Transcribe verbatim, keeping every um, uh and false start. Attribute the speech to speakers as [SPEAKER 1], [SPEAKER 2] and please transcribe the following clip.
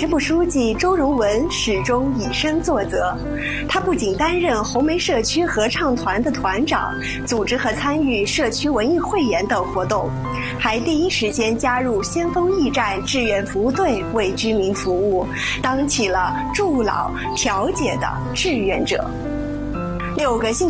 [SPEAKER 1] 支部书记周荣文始终以身作则，他不仅担任红梅社区合唱团的团长，组织和参与社区文艺汇演等活动，还第一时间加入先锋驿站志愿服务队为居民服务，当起了助老调解的志愿者。六个兴趣